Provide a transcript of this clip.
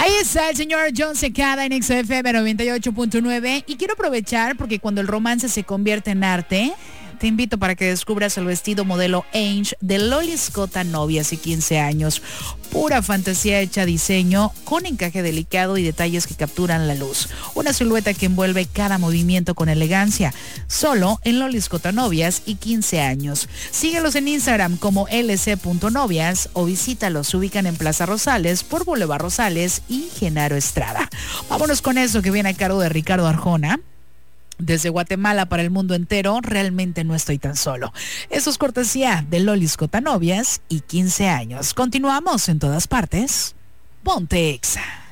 Ahí está el señor John Secada en XFM 98.9 y quiero aprovechar porque cuando el romance se convierte en arte, te invito para que descubras el vestido modelo Ange de Loli Scott novias y 15 años. Pura fantasía hecha a diseño con encaje delicado y detalles que capturan la luz. Una silueta que envuelve cada movimiento con elegancia. Solo en Loli Scott novias y 15 años. Síguelos en Instagram como lc.novias o visítalos. Se ubican en Plaza Rosales por Boulevard Rosales y Genaro Estrada. Vámonos con eso que viene a cargo de Ricardo Arjona. Desde Guatemala para el mundo entero, realmente no estoy tan solo. Eso es cortesía de Loli Scott novias y 15 años. Continuamos en todas partes. Ponte Exa.